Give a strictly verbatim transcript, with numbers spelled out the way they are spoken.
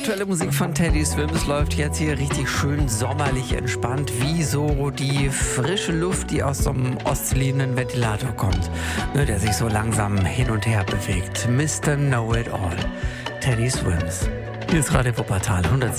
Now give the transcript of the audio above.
aktuelle Musik von Teddy Swims läuft jetzt hier richtig schön sommerlich entspannt, wie so die frische Luft, die aus so einem oszillierenden Ventilator kommt, ne, der sich so langsam hin und her bewegt. Mister Know-It-All, Teddy Swims. Hier ist Radio Wuppertal hundert.